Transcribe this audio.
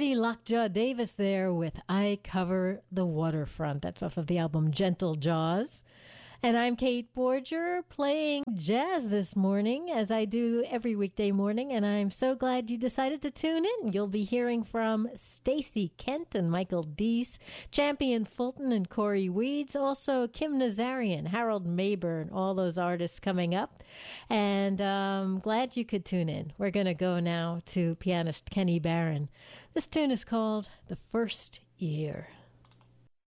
Betty Lockjaw Davis there with I Cover the Waterfront. That's off of the album Gentle Jaws. And I'm Kate Borger playing jazz this morning, as I do every weekday morning, and I'm so glad you decided to tune in. You'll be hearing from Stacey Kent and Michael Deese, Champion Fulton and Corey Weeds, also Kim Nazarian, Harold Mayburn, all those artists coming up. And glad you could tune in. We're going to go now to pianist Kenny Barron. This tune is called The First Year.